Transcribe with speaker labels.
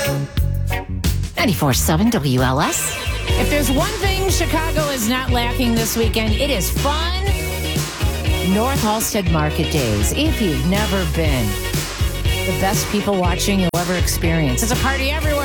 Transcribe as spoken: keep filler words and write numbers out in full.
Speaker 1: ninety-four point seven W L S.
Speaker 2: If there's one thing Chicago is not lacking this weekend, it is fun. North Halstead Market Days. If you've never been, the best people watching you'll ever experience. It's a party everywhere.